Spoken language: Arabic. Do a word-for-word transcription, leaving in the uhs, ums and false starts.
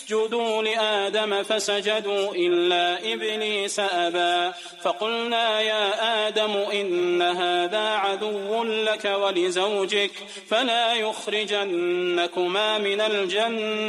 اسجدوا لآدم فسجدوا إلا إبليس أبى فقلنا يا آدم إن هذا عدو لك ولزوجك فلا يخرجنكما من الجنة